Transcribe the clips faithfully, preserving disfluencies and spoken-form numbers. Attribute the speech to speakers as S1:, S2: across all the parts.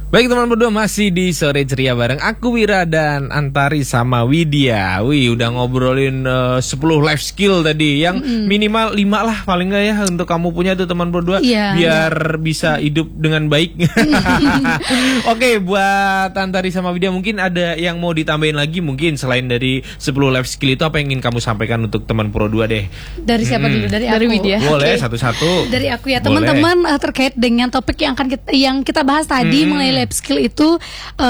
S1: Baik teman berdua, masih di Sore Ceria bareng aku Wira dan Antari sama Widya. Wih, udah ngobrolin uh, sepuluh life skill tadi. Yang mm-hmm. minimal lima lah paling enggak ya untuk kamu punya tuh teman berdua, yeah, biar yeah. bisa hidup dengan baik. Oke, okay, buat Antari sama Widya, mungkin ada yang mau ditambahin lagi mungkin selain dari sepuluh life skill itu, apa yang ingin kamu sampaikan untuk teman Pro dua deh?
S2: Dari siapa hmm. dulu? Dari,
S3: dari
S2: aku.
S3: Widya.
S1: Boleh,
S2: okay.
S1: satu-satu.
S2: Dari aku ya, teman-teman, uh, terkait dengan topik yang akan kita, yang kita bahas tadi hmm. mengenai life skill itu,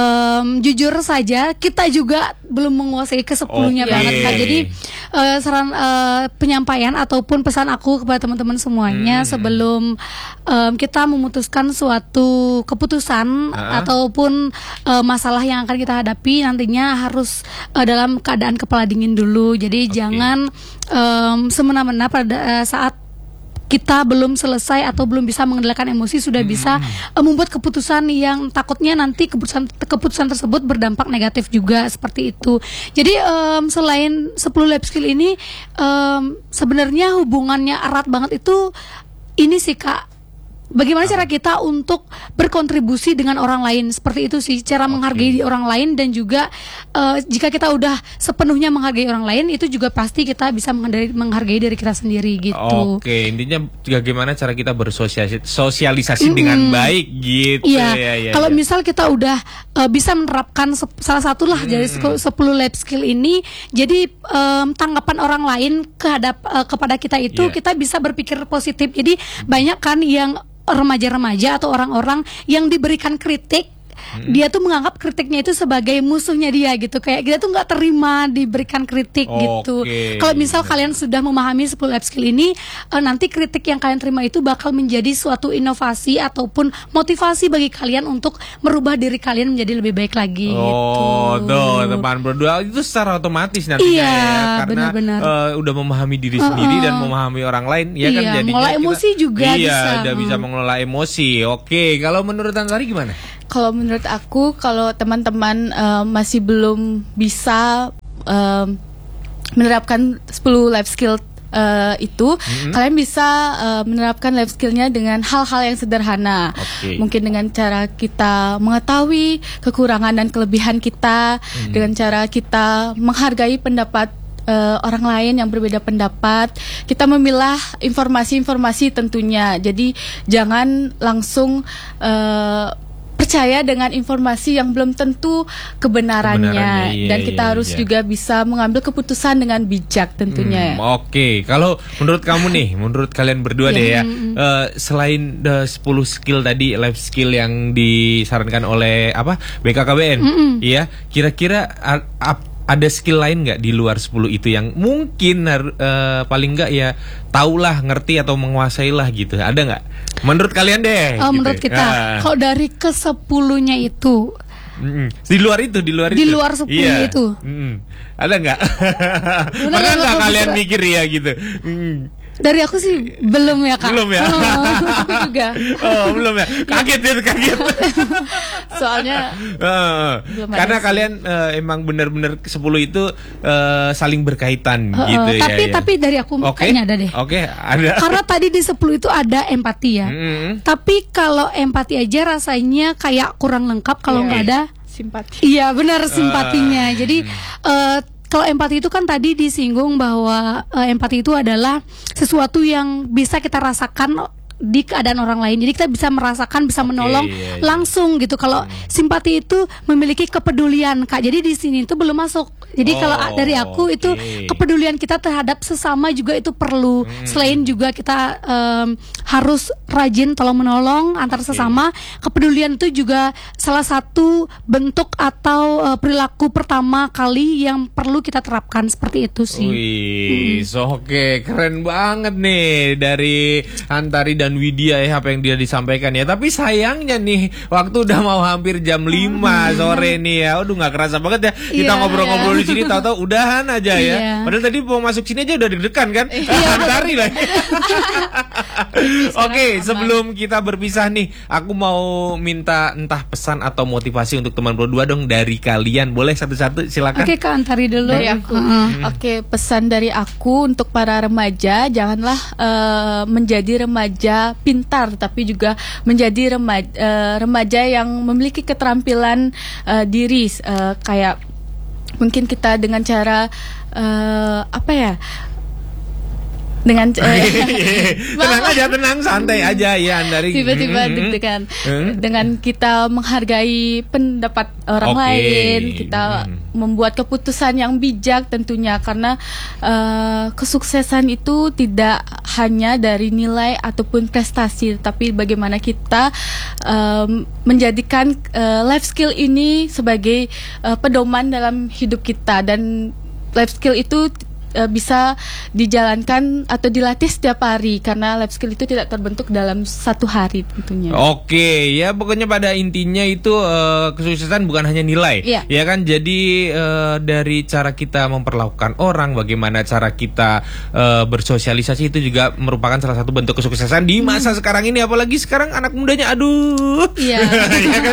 S2: um, jujur saja kita juga belum menguasai kesepuluhnya okay. banget Kak. Jadi uh, saran uh, penyampaian ataupun pesan aku kepada teman-teman semuanya, hmm. sebelum um, kita memutuskan suatu keputusan uh-huh. ataupun uh, masalah yang akan kita hadapi nantinya, harus uh, dalam keadaan kepala dingin dulu. Jadi okay. jangan um, semena-mena pada uh, saat kita belum selesai atau belum bisa mengendalikan emosi sudah hmm. bisa uh, membuat keputusan yang takutnya nanti keputusan keputusan tersebut berdampak negatif juga, seperti itu. Jadi um, selain sepuluh life skill ini, um, sebenarnya hubungannya erat banget itu ini sih Kak. Bagaimana cara kita untuk berkontribusi dengan orang lain, seperti itu sih, cara okay. menghargai orang lain. Dan juga uh, jika kita udah sepenuhnya menghargai orang lain, itu juga pasti kita bisa menghargai, menghargai diri kita sendiri gitu.
S1: Oke, okay. intinya bagaimana cara kita bersosialisasi sosialisasi mm-hmm. dengan baik gitu.
S2: Iya,
S1: ya, ya,
S2: kalau
S1: ya.
S2: misal kita udah uh, bisa menerapkan se- salah satu lah mm-hmm. dari sepuluh life skill ini, jadi um, tanggapan orang lain kehadap uh, kepada kita itu yeah. kita bisa berpikir positif. Jadi banyak kan yang remaja-remaja atau orang-orang yang diberikan kritik, hmm. dia tuh menganggap kritiknya itu sebagai musuhnya dia gitu. Kayak dia tuh nggak terima diberikan kritik okay. gitu. Kalau misal kalian sudah memahami sepuluh life skill ini, uh, nanti kritik yang kalian terima itu bakal menjadi suatu inovasi ataupun motivasi bagi kalian untuk merubah diri kalian menjadi lebih baik lagi.
S1: Oh,
S2: gitu.
S1: tuh teman berdua itu secara otomatis nantinya
S2: iya,
S1: ya, karena uh, udah memahami diri sendiri uh-uh. dan memahami orang lain, ya
S2: iya,
S1: kan, jadinya
S2: mengelola emosi
S1: kita,
S2: juga
S1: iya,
S2: bisa.
S1: Iya, udah bisa mengelola emosi. Oke, kalau menurut Antari gimana?
S3: Kalau menurut aku, kalau teman-teman uh, masih belum bisa uh, menerapkan sepuluh life skill uh, itu, mm-hmm. kalian bisa uh, menerapkan life skillnya dengan hal-hal yang sederhana. Okay. Mungkin dengan cara kita mengetahui kekurangan dan kelebihan kita, mm-hmm. dengan cara kita menghargai pendapat uh, orang lain yang berbeda pendapat. Kita memilah informasi-informasi tentunya. Jadi jangan langsung uh, percaya dengan informasi yang belum tentu kebenarannya, kebenarannya iya, dan kita iya, harus iya. juga bisa mengambil keputusan dengan bijak tentunya.
S1: Hmm, Oke, okay. Kalau menurut kamu nih, menurut kalian berdua deh ya, uh, selain the sepuluh skill tadi, life skill yang disarankan oleh apa B K K B N, ya, kira-kira uh, ap, ada skill lain nggak di luar sepuluh itu yang mungkin uh, paling nggak ya taulah, ngerti atau menguasai lah gitu? Ada nggak? Menurut kalian deh.
S2: Oh,
S1: gitu.
S2: Menurut kita, ah. kalau dari kesepuluhnya itu,
S1: mm-mm. di luar itu, di luar
S2: di
S1: itu,
S2: luar sepuluh iya. itu,
S1: mm-mm. ada nggak? Pernah nggak kalian bisa mikir ya gitu? Mm.
S2: Dari aku sih belum ya Kak.
S1: Belum ya.
S2: Oh, aku juga.
S1: Oh, belum ya. Kaget ya, kaget.
S3: Soalnya
S1: uh, karena kalian uh, emang benar-benar sepuluh itu uh, saling berkaitan uh, gitu uh, ya.
S2: Tapi
S1: ya.
S2: tapi dari aku
S1: okay.
S2: kayaknya ada deh.
S1: Oke, okay, ada.
S2: Karena tadi di sepuluh itu ada empati ya. Mm-hmm. Tapi kalau empati aja rasanya kayak kurang lengkap kalau nggak yeah. ada
S3: simpati.
S2: Iya, benar, simpatinya. Uh, Jadi uh, kalau empati itu kan tadi disinggung bahwa uh, empati itu adalah sesuatu yang bisa kita rasakan di keadaan orang lain. Jadi kita bisa merasakan, bisa menolong okay, iya, iya. langsung gitu. Kalau hmm. simpati itu memiliki kepedulian Kak. Jadi di sini itu belum masuk. Jadi oh, kalau dari aku okay. itu kepedulian kita terhadap sesama juga itu perlu. Hmm. Selain juga kita um, harus rajin tolong menolong antar okay. sesama. Kepedulian itu juga salah satu bentuk atau uh, perilaku pertama kali yang perlu kita terapkan, seperti itu sih.
S1: Wih, hmm. so, oke, okay. Keren banget nih dari Antari dan Widya ya apa yang dia disampaikan ya. Tapi sayangnya nih waktu udah mau hampir jam lima sore nih ya. Aduh, nggak kerasa banget ya kita yeah, ngobrol-ngobrol di sini tahu-tahu udahan aja ya.
S2: Iya.
S1: Padahal tadi mau masuk sini aja udah deg-degan kan? Antari lah. Oke, sebelum kita berpisah nih, aku mau minta entah pesan atau motivasi untuk teman Pro dua dong dari kalian. Boleh satu-satu, silakan.
S2: Oke, Kak Antari dulu.
S3: Dari aku.
S2: Uh-uh.
S3: Oke, pesan dari aku untuk para remaja, janganlah uh, menjadi remaja pintar, tapi juga menjadi remaja, uh, remaja yang memiliki keterampilan uh, diri, uh, kayak mungkin kita dengan cara uh, apa ya? Dengan uh,
S1: tenang aja, tenang, santai aja ya dari
S3: tiba-tiba deg-degan dengan kita menghargai pendapat orang
S1: Oke.
S3: lain, kita membuat keputusan yang bijak tentunya, karena uh, kesuksesan itu tidak hanya dari nilai ataupun prestasi, tapi bagaimana kita um, menjadikan uh, life skill ini sebagai uh, pedoman dalam hidup kita, dan life skill itu bisa dijalankan atau dilatih setiap hari, karena life skill itu tidak terbentuk dalam satu hari tentunya.
S1: Oke, ya pokoknya pada intinya itu uh, kesuksesan bukan hanya nilai,
S3: Iya.
S1: ya kan? Jadi uh, dari cara kita memperlakukan orang, bagaimana cara kita uh, bersosialisasi itu juga merupakan salah satu bentuk kesuksesan di masa hmm. sekarang ini, apalagi sekarang anak mudanya, aduh.
S3: Iya.
S1: Ya kan?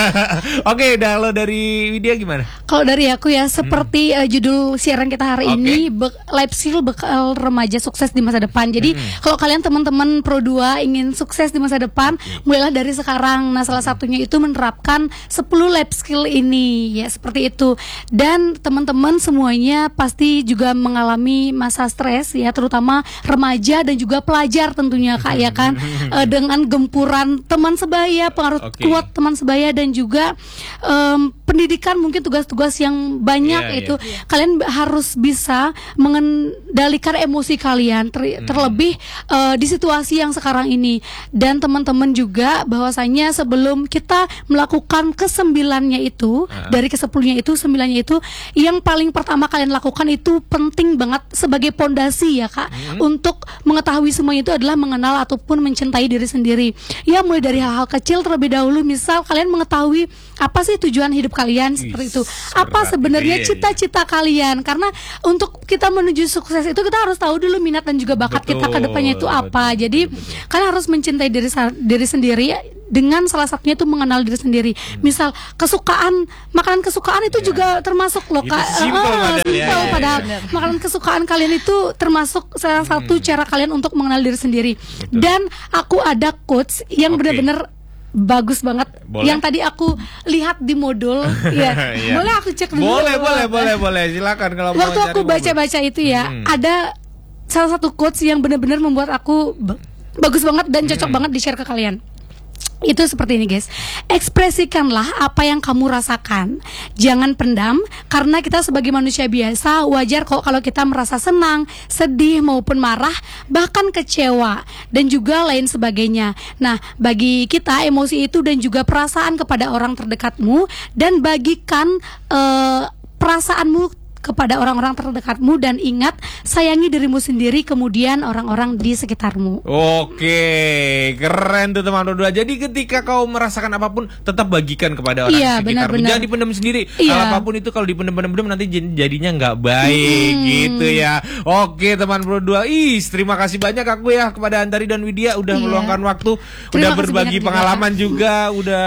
S1: Oke, kalau dari Widya gimana?
S2: Kalau dari aku ya, seperti hmm. uh, judul siaran kita hari
S1: Oke.
S2: ini, be- life skill bekal remaja sukses di masa depan. Jadi hmm. kalau kalian teman-teman Pro dua ingin sukses di masa depan, okay. mulailah dari sekarang. Nah, salah satunya itu menerapkan sepuluh life skill ini, ya seperti itu. Dan teman-teman semuanya pasti juga mengalami masa stres ya, terutama remaja dan juga pelajar tentunya, Kak, ya kan, uh, dengan gempuran teman sebaya, pengaruh
S1: Okay.
S2: kuat teman sebaya, dan juga um, pendidikan, mungkin tugas-tugas yang banyak
S1: Yeah,
S2: itu
S1: yeah.
S2: kalian harus bisa mengendalikan emosi kalian, ter- terlebih uh, di situasi yang sekarang ini. Dan teman-teman juga bahwasanya sebelum kita melakukan kesembilannya itu, uh. dari kesepuluhnya itu, sembilannya itu, yang paling pertama kalian lakukan itu penting banget sebagai pondasi ya, Kak, hmm. untuk mengetahui semuanya itu adalah mengenal ataupun mencintai diri sendiri. Ya, mulai dari hal-hal kecil terlebih dahulu. Misal kalian mengetahui apa sih tujuan hidup kalian, seperti itu. Apa sebenarnya cita-cita kalian? Karena untuk kita menuju sukses itu kita harus tahu dulu minat dan juga bakat
S1: Betul,
S2: kita ke depannya itu apa.
S1: betul,
S2: Jadi
S1: betul, betul.
S2: kalian harus mencintai diri diri sendiri dengan salah satunya itu mengenal diri sendiri. Hmm. Misal kesukaan, makanan kesukaan itu yeah. juga termasuk loh, Kak.
S1: Simple
S2: uh,
S1: padahal,
S2: simple
S1: ya, ya,
S2: padahal
S1: ya.
S2: makanan kesukaan kalian itu termasuk salah satu hmm. cara kalian untuk mengenal diri sendiri.
S1: Betul.
S2: Dan aku ada quotes yang
S1: okay.
S2: benar-benar bagus banget.
S1: Boleh?
S2: Yang tadi aku lihat di modul ya.
S1: Iya.
S2: Boleh aku cek dulu?
S1: Boleh, boleh, boleh, boleh. Silakan kalau mau
S2: Waktu
S1: cari
S2: aku
S1: mobil.
S2: baca-baca itu ya,
S1: Hmm.
S2: ada salah satu quotes yang benar-benar membuat aku ba- bagus banget dan cocok
S1: Hmm.
S2: banget di-share ke kalian. Itu seperti ini, guys. Ekspresikanlah apa yang kamu rasakan. Jangan pendam, karena kita sebagai manusia biasa wajar kok kalau kita merasa senang, sedih maupun marah, bahkan kecewa dan juga lain sebagainya. Nah, bagi kita emosi itu dan juga perasaan kepada orang terdekatmu, dan bagikan uh, perasaanmu kepada orang-orang terdekatmu, dan ingat, sayangi dirimu sendiri, kemudian orang-orang di sekitarmu.
S1: Oke, keren tuh teman berdua. Jadi ketika kau merasakan apapun, tetap bagikan kepada orang
S2: Iya,
S1: di sekitarmu.
S2: benar-benar.
S1: Jangan dipendam sendiri.
S2: Iya.
S1: Kalau apapun itu kalau dipendam-pendam nanti jad- jadinya nggak baik
S2: Hmm.
S1: gitu ya. Oke teman berdua, Is, terima kasih banyak aku ya kepada Antari dan Widya udah
S2: Iya.
S1: meluangkan waktu,
S2: Terima
S1: udah
S2: kasih
S1: berbagi
S2: banyak juga.
S1: pengalaman juga, udah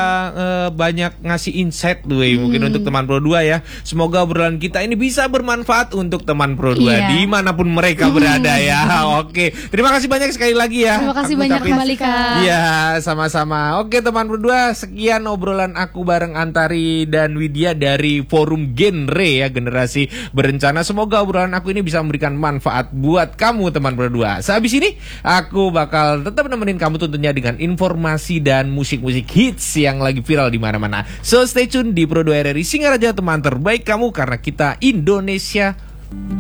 S1: eh, banyak ngasih insight tuh
S2: Hmm.
S1: mungkin untuk teman berdua ya. Semoga obrolan kita ini bisa bermanfaat untuk teman Pro dua
S2: Iya.
S1: dimanapun mereka berada ya. Oke, terima kasih banyak sekali lagi ya.
S2: Terima kasih
S1: Aku
S2: banyak
S1: ucapin-
S2: kembali, Kak.
S1: Iya, sama-sama. Oke teman berdua, sekian obrolan aku bareng Antari dan Widya dari Forum Genre ya, Generasi Berencana. Semoga obrolan aku ini bisa memberikan manfaat buat kamu teman berdua. Sehabis ini aku bakal tetap nemenin kamu tentunya dengan informasi dan musik-musik hits yang lagi viral di mana-mana. So stay tune di Pro dua R R I Singaraja, teman terbaik kamu, karena kita Indonesia